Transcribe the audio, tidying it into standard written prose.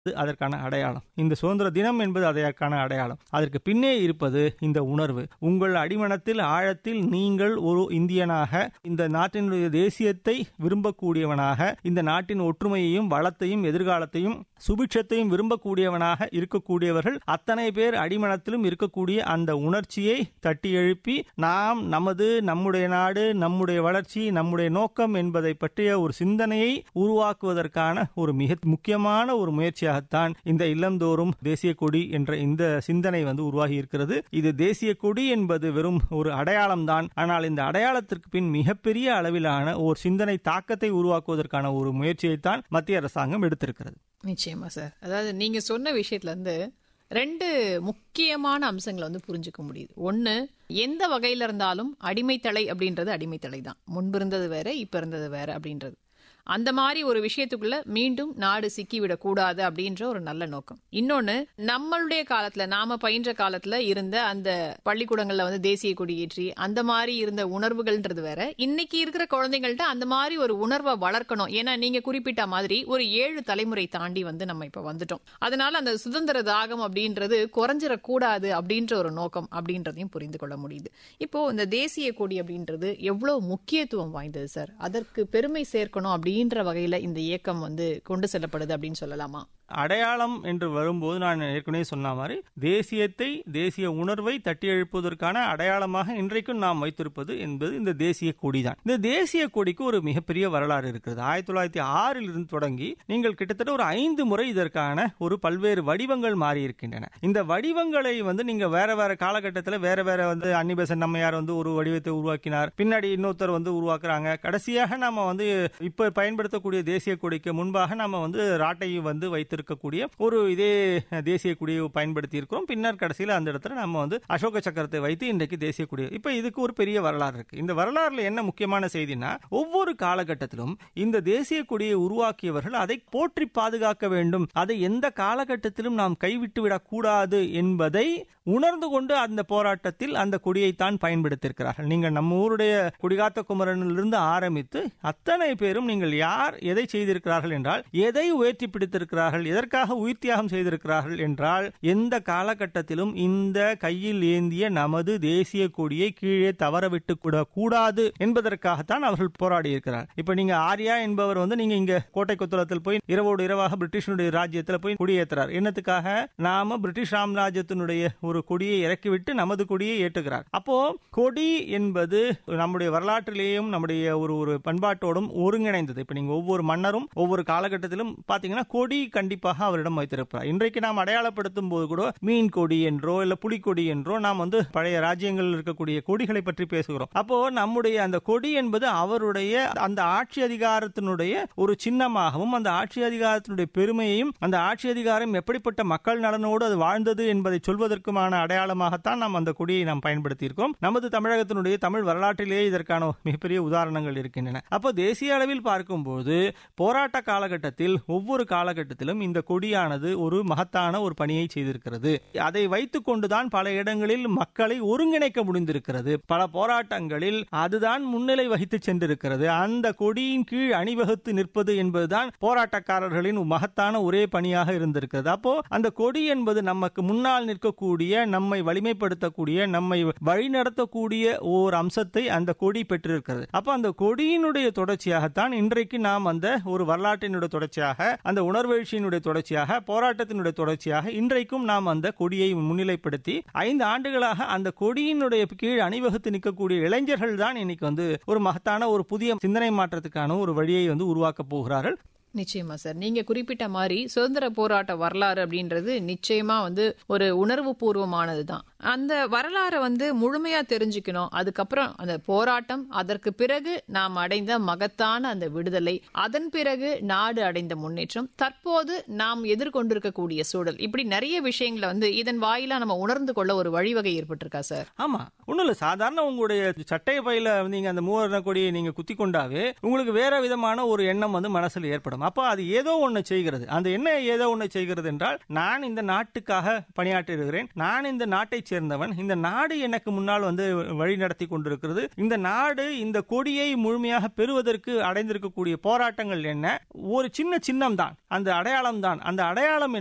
அதற்கான அடையாளம். இந்த சுதந்திர தினம் என்பது அதற்கான அடையாளம். அதற்கு பின்னே இருப்பது இந்த உணர்வு. உங்கள் அடிமனத்தில் ஆழத்தில் நீங்கள் ஒரு இந்தியனாக, இந்த நாட்டினுடைய தேசியத்தை விரும்பக்கூடியவனாக, இந்த நாட்டின் ஒற்றுமையையும் வளத்தையும் எதிர்காலத்தையும் சுபிட்சத்தையும் விரும்பக்கூடியவனாக இருக்கக்கூடியவர்கள் அத்தனை பேர் அடிமனத்திலும் இருக்கக்கூடிய அந்த உணர்ச்சியை தட்டி எழுப்பி நாம் நம்முடைய நாடு, நம்முடைய வளர்ச்சி, நம்முடைய நோக்கம் என்பதை பற்றிய ஒரு சிந்தனையை உருவாக்குவதற்கான ஒரு மிக முக்கியமான ஒரு முயற்சியாகத்தான் இந்த இல்லந்தோறும் தேசிய கொடி என்ற இந்த சிந்தனை உருவாகி இருக்கிறது. இது தேசிய கொடி என்பது வெறும் ஒரு அடையாளம் தான். ஆனால் இந்த அடையாளத்திற்கு பின் மிகப்பெரிய அளவிலான ஒரு சிந்தனை தாக்கத்தை உருவாக்குவதற்கான ஒரு முயற்சியைத்தான் மத்திய அரசாங்கம் எடுத்திருக்கிறது. நிச்சயமா சார். அதாவது நீங்க சொன்ன விஷயத்துல இருந்து 2 முக்கியமான அம்சங்களை புரிஞ்சுக்க முடியுது. ஒன்னு, எந்த வகையில இருந்தாலும் அடிமைத்தலை அப்படின்றது அடிமைத்தலை தான். முன்பு இருந்தது வேற, இப்ப இருந்தது வேற அப்படின்றது. அந்த மாதிரி ஒரு விஷயத்துக்குள்ள மீண்டும் நாடு சிக்கிவிடக் கூடாது அப்படின்ற ஒரு நல்ல நோக்கம். இன்னொன்னு, நம்மளுடைய காலத்துல, நாம பயின்ற காலத்துல இருந்த அந்த பள்ளிக்கூடங்கள்ல தேசிய கொடி ஏற்றி அந்த மாதிரி இருந்த உணர்வுகள்ன்றது வேற. இன்னைக்கு இருக்கிற குழந்தைங்கள்ட்ட அந்த மாதிரி ஒரு உணர்வை வளர்க்கணும். ஏன்னா நீங்க குறிப்பிட்ட மாதிரி ஒரு 7 தலைமுறை தாண்டி நம்ம இப்ப வந்துட்டோம். அதனால அந்த சுதந்திர தாகம் அப்படின்றது குறைஞ்சிடக்கூடாது அப்படின்ற ஒரு நோக்கம் அப்படின்றதையும் புரிந்து கொள்ள முடியுது. இப்போ இந்த தேசிய கொடி அப்படின்றது எவ்வளவு முக்கியத்துவம் வாய்ந்தது சார். அதற்கு பெருமை சேர்க்கணும் அப்படின்ற வகையில இந்த இயக்கம் கொண்டு செல்லப்படுது அப்படின்னு சொல்லலாமா? அடையாளம் என்று வரும்போது நான் ஏற்கனவே சொன்ன மாதிரி தேசியத்தை, தேசிய உணர்வை தட்டி எழுப்புவதற்கான அடையாளமாக இன்றைக்கும் நாம் வைத்திருப்பது என்பது இந்த தேசிய கொடி தான். இந்த தேசிய கொடிக்கு ஒரு மிகப்பெரிய வரலாறு இருக்கிறது. 1906 இருந்து தொடங்கி நீங்கள் கிட்டத்தட்ட ஒரு 5 முறை இதற்கான ஒரு பல்வேறு வடிவங்கள் மாறி இருக்கின்றன. இந்த வடிவங்களை நீங்க வேற வேற காலகட்டத்தில் வேற வேற அன்னிபெசன்ட் அம்மையார் ஒரு வடிவத்தை உருவாக்கினார், பின்னாடி இன்னொருத்தர் உருவாக்குறாங்க. கடைசியாக நாம இப்ப பயன்படுத்தக்கூடிய தேசிய கொடிக்கு முன்பாக நாம ராட்டையை வைத்திருக்கக்கூடிய ஒரு இதே தேசிய கொடியை பயன்படுத்தி இருக்கிறோம். பின்னர் கடைசியில் அந்த இடத்துல நம்ம அசோக சக்கரத்தை வைத்து இன்றைக்கு தேசிய கொடி. இப்ப இதுக்கு ஒரு பெரிய வரலாறு இருக்கு. இந்த வரலாறுல என்ன முக்கியமான செய்தினா, ஒவ்வொரு காலகட்டத்திலும் இந்த தேசிய கொடியை உருவாக்கியவர்கள் அதை போற்றி பாதுகாக்க வேண்டும், அதை எந்த காலகட்டத்திலும் நாம் கைவிட்டு விடக் கூடாது என்பதை உணர்ந்து கொண்டு அந்த போராட்டத்தில் அந்த கொடியைத்தான் பயன்படுத்தியிருக்கிறார்கள். நீங்கள் நம்ம ஊருடைய கொடிகாத்த குமரனிலிருந்து ஆரம்பித்து அத்தனை பேரும் நீங்கள் யார் எதை செய்திருக்கிறார்கள் என்றால், எதை உயர்த்தி பிடித்திருக்கிறார்கள், எதற்காக உயிர் தியாகம் செய்திருக்கிறார்கள் என்றால், எந்த காலகட்டத்திலும் இந்த கையில் ஏந்திய நமது தேசிய கொடியை கீழே தவறவிட்டு கூடாது என்பதற்காகத்தான் அவர்கள் போராடி இருக்கிறார். இப்ப நீங்க ஆர்யா என்பவர் நீங்க இங்க கோட்டை கொத்தளத்தில் போய் இரவோடு இரவாக பிரிட்டிஷனுடைய ராஜ்யத்தில் போய் கொடியேற்றார். என்னத்துக்காக? நாம பிரிட்டிஷ் சாம்ராஜ்யத்தினுடைய ஒரு கொடியை இறக்கிவிட்டு நமது கொடியை ஏற்றுகிறார். அப்போ கொடி என்பது நம்முடைய வரலாற்றிலேயும் நம்முடைய ஒரு பண்பாட்டோடும் ஒருங்கிணைந்தது. இப்ப நீங்க ஒவ்வொரு மன்னரும் ஒவ்வொரு காலகட்டத்திலும் பாத்தீங்கன்னா கொடி கண்டிப்பாக அவரிடம் வைத்திருப்பார். இன்றைக்கு நாம் அடையாளப்படுத்தும் போது கூட மீன் கொடி என்றோ இல்ல புலிக்கொடி என்றோ நாம் பழைய ராஜ்யங்களில் இருக்கக்கூடிய கொடிகளை பற்றி பேசுகிறோம். அப்போ நம்முடைய அந்த கொடி என்பது அவருடைய அந்த ஆட்சி அதிகாரத்தினுடைய ஒரு சின்னமாகவும், அந்த ஆட்சி அதிகாரத்தினுடைய பெருமையையும், அந்த ஆட்சி அதிகாரம் எப்படிப்பட்ட மக்கள் நலனோடு அது வாழ்ந்தது என்பதை சொல்வதற்குமான அடையாளமாகத்தான் நாம் அந்த கொடியை நாம் பயன்படுத்தி இருக்கோம். நமது தமிழகத்தினுடைய தமிழ் வரலாற்றிலேயே இதற்கான மிகப்பெரிய உதாரணங்கள் இருக்கின்றன. அப்போ தேசிய அளவில் பார்க்கும்போது போராட்ட காலகட்டத்தில் ஒவ்வொரு காலகட்டத்திலும் இந்த கொடியானது ஒரு மகத்தான ஒரு பணியை செய்திருக்கிறது. அதை வைத்துக் கொண்டுதான் பல இடங்களில் மக்களை ஒருங்கிணைக்க முடிந்திருக்கிறது. பல போராட்டங்களில் அதுதான் முன்னிலை வகித்து சென்றிருக்கிறது. அந்த கொடியின் கீழ் அணிவகுத்து நிற்பது என்பதுதான் போராட்டக்காரர்களின் மகத்தான ஒரே பணியாக இருந்திருக்கிறது. அப்போ அந்த கொடி என்பது நமக்கு முன்னால் நிற்கக்கூடிய, நம்மை வலிமைப்படுத்தக்கூடிய, நம்மை வழிநடத்தக்கூடிய ஓர் அம்சத்தை அந்த கொடி பெற்றிருக்கிறது. அப்ப அந்த கொடியினுடைய தொடர்ச்சியாகத்தான் இன்றைக்கு நாம் அந்த ஒரு வரலாற்றினுடைய தொடர்ச்சியாக, அந்த உணர்வெழுச்சியினுடைய தொடர்ச்சியாக, போராட்டத்தினுடைய தொடர்ச்சியாக இன்றைக்கும் நாம் அந்த கொடியை முன்னிலைப்படுத்தி 5 ஆண்டுகளாக அந்த கொடியினுடைய கீழ் அணிவகுத்து நிற்கக்கூடிய இளைஞர்கள் தான் இன்னைக்கு ஒரு மகத்தான ஒரு புதிய சிந்தனை மாற்றத்துக்கான ஒரு வழியை உருவாக்க போகிறார்கள். நிச்சயமா சார். நீங்க குறிப்பிட்ட மாதிரி சுதந்திர போராட்ட வரலாறு அப்படின்றது நிச்சயமா ஒரு உணர்வு பூர்வமானதுதான். அந்த வரலாறை முழுமையா தெரிஞ்சுக்கணும். அதுக்கப்புறம் அந்த போராட்டம், அதற்கு பிறகு நாம் அடைந்த மகத்தான அந்த விடுதலை, அதன் பிறகு நாடு அடைந்த முன்னேற்றம், தற்போது நாம் எதிர்கொண்டிருக்கக்கூடிய சூழல், இப்படி நிறைய விஷயங்களை இதன் வாயிலா நம்ம உணர்ந்து கொள்ள ஒரு வழிவகை ஏற்பட்டிருக்கா சார்? ஆமா, ஒண்ணும் இல்ல. சாதாரண உங்களுடைய சட்டை பையில நீங்க அந்த மூவர்ண கொடியை நீங்க குத்தி கொண்டாவே உங்களுக்கு வேற விதமான ஒரு எண்ணம் மனசுல ஏற்படும். அப்ப அது ஏதோ ஒண்ணு செய்கிறது. அந்த என்ன ஏதோ ஒண்ணு செய்கிறது என்றால், நான் இந்த நாட்டுக்காக பணியாற்றுகிறேன், நான் இந்த நாட்டை சேர்ந்தவன், இந்த நாடு எனக்கு முன்னால் வழி நடத்தி கொண்டிருக்கிறது, இந்த நாடு இந்த கொடியை முழுமையாக பெறுவதற்கு அடைந்திருக்கக்கூடிய போராட்டங்கள் என்ன, ஒரு சின்ன சின்னம் தான், அந்த அடையாளம் தான். அந்த அடையாளம்